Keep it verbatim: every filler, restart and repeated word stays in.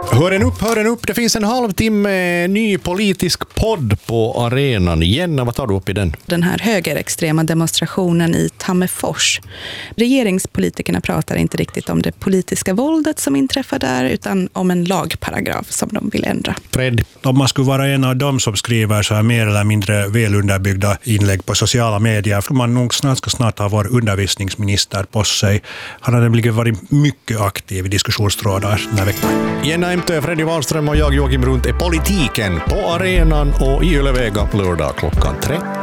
Hör en upp, hör en upp. Det finns en halvtimme ny politisk podd på arenan. Jenna, vad tar du upp i den? Den här högerextrema demonstrationen i Tammerfors. Regeringspolitikerna pratar inte riktigt om det politiska våldet som inträffar där, utan om en lagparagraf som de vill ändra. Fred? Om man skulle vara en av dem som skriver så här mer eller mindre välunderbyggda inlägg på sociala medier, för man nog snart ska snart ha vår undervisningsminister på sig. Han har nämligen varit mycket aktiv i diskussionstrådar den här veckan. Jenna M T, Fredrik Wahlström och jag Joakim Runt är politiken på arenan och i Yle Vega lördag klockan tre.